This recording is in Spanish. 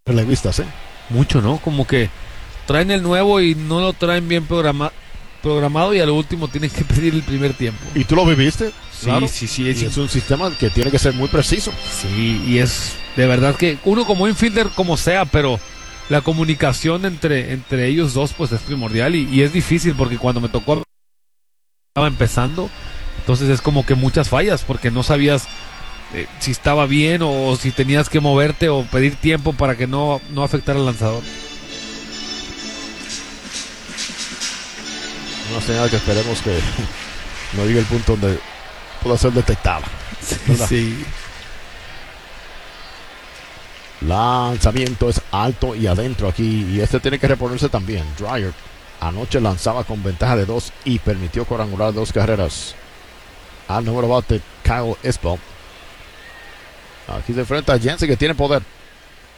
relevistas, ¿eh? Mucho, ¿no? Como que traen el nuevo y no lo traen bien programado y al último tienen que pedir el primer tiempo. Y tú lo viviste, Sí, claro. sí, sí. Y es un sistema que tiene que ser muy preciso. Sí, y es de verdad que uno como infielder como sea, pero la comunicación entre ellos dos pues es primordial y es difícil porque cuando me tocó estaba empezando, entonces es como que muchas fallas porque no sabías si estaba bien o si tenías que moverte o pedir tiempo para que no afectara al lanzador. Una señal que esperemos que no llegue el punto donde pueda ser detectada, ¿verdad? Sí. Lanzamiento es alto y adentro aquí. Y este tiene que reponerse también. Dreyer anoche lanzaba con ventaja de 2 y permitió cuadrangular 2 carreras al número bate Kyle Isbell. Aquí se enfrenta a Jensen, que tiene poder.